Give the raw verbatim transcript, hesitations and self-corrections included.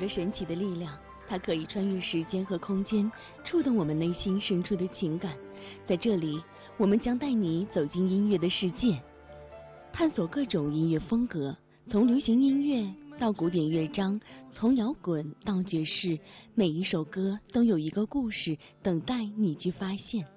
个神奇的力量，它可以穿越时间和空间，触动我们内心深处的情感。在这里，我们将带你走进音乐的世界，探索各种音乐风格，从流行音乐到古典乐章，从摇滚到爵士，每一首歌都有一个故事等待你去发现。